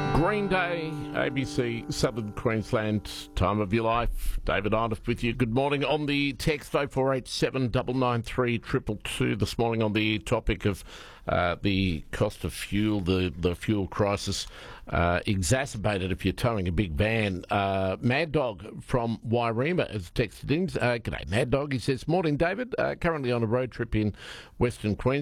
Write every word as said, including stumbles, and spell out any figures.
Green Day, A B C, Southern Queensland, time of your life. David Arnold with you. Good morning. On the text oh four eight seven nine nine three two two two this morning on the topic of uh, the cost of fuel, the, the fuel crisis uh, exacerbated if you're towing a big van. Uh, Mad Dog from Wairima has texted in. Uh, G'day, Mad Dog. He says, morning, David. Uh, currently on a road trip in Western Queensland.